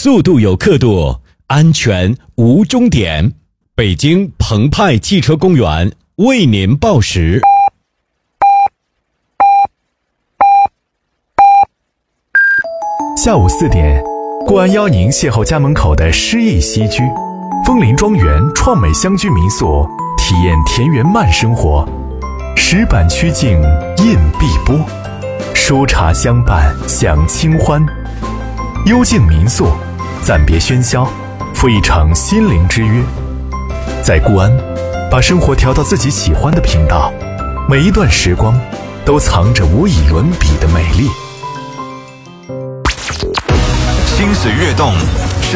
速度有刻度，安全无终点。北京澎湃汽车公园为您报时。 下午4点，顾安邀您邂逅家门口的诗意西居，枫林庄园创美乡居民宿，体验田园慢生活。石板曲径映碧波，书茶相伴享清欢。幽静民宿，暂别喧嚣，赴一场心灵之约。在固安，把生活调到自己喜欢的频道，每一段时光都藏着无以伦比的美丽。 心水跃动，